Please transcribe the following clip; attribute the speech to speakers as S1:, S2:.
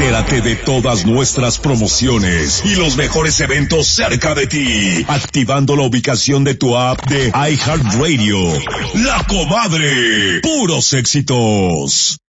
S1: Entérate de todas nuestras promociones y los mejores eventos cerca de ti, activando la ubicación de tu app de iHeartRadio. La Comadre, puros éxitos.